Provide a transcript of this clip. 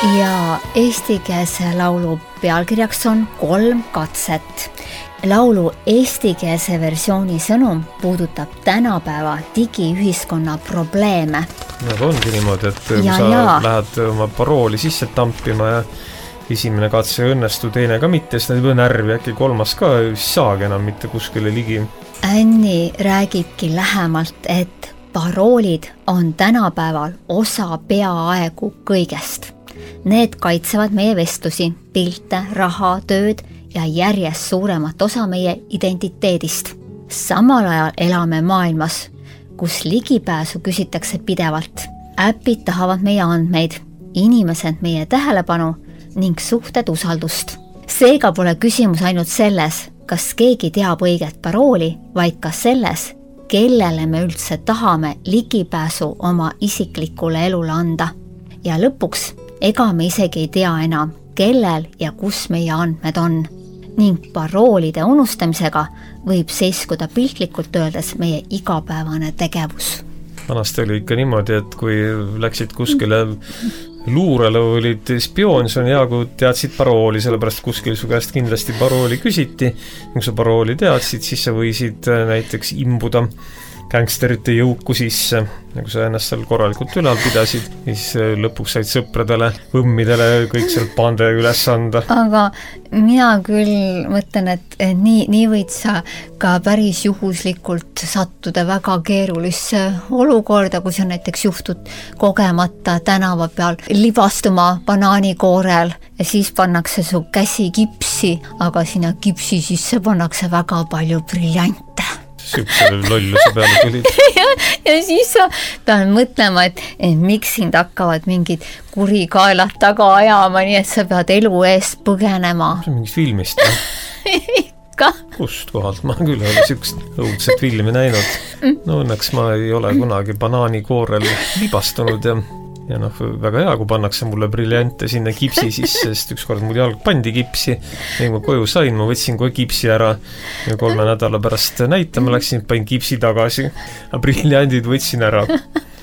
Ja eestikeelse laulu pealkirjaks on 3 katset. Laulu eestikeelse versiooni sõnum puudutab tänapäeva digiühiskonna probleeme. Nagu ongi niimoodi, et kui sa lähed oma parooli sisse tampima ja esimene katse õnnestu, teine ka mitte, siis juba närvi, äkki 3. ka saagi enam mitte kuskile ligi. Anni räägibki lähemalt, et paroolid on tänapäeval osa peaaegu kõigest. Need kaitsevad meie vestlusi, pilte, raha, tööd ja järjest suuremat osa meie identiteedist. Samal ajal elame maailmas, kus ligipääsu küsitakse pidevalt. Äpid tahavad meie andmeid, inimesed meie tähelepanu ning suhted usaldust. Seega pole küsimus ainult selles, kas keegi teab õiget parooli, vaid ka selles, kellele me üldse tahame ligipääsu oma isiklikule elule anda. Ja lõpuks, ega me isegi ei tea enam, kellel ja kus meie andmed on. Ning paroolide unustamisega võib seiskuda piltlikult öeldes meie igapäevane tegevus. Vanasti oli ikka niimoodi, et kui läksid kuskile luurele või olid spioon, see on hea, kui teadsid parooli, sellepärast kuskil su käest kindlasti parooli küsiti. Kui sa parooli teadsid, siis sa võisid näiteks imbuda gängsterite jõuku sisse, nagu sa ennast seal korralikult ülal pidasid, siis lõpuks said sõpradele, võmmidele kõik seal pande üles anda. Aga mina küll mõtlen, et nii võid sa ka päris juhuslikult sattuda väga keerulisse olukorda, kui sa näiteks juhtud kogemata tänava peal libastuma banaanikoorel ja siis pannakse su käsi kipsi, aga sinna kipsi sisse pannakse väga palju briljante. Süüpsele lolluse peale tulid. ja siis sa pead mõtlema, et miks sind hakkavad mingid kurikaelad taga ajama, nii et sa pead elu eest põgenema. See on mingist filmist. Ikka. Kust kohalt? Ma küll olen sükst õudset filmi näinud. No õnneks ma ei ole kunagi banaanikoorel libastunud ja väga hea, kui pannakse mulle briljante sinna kipsi sisse, sest ükskord mul jalg pandi kipsi ja ma koju sain, ma võtsin kohe kipsi ära ja 3 nädala pärast näitama läksin, panin kipsi tagasi, aga briljandid võtsin ära.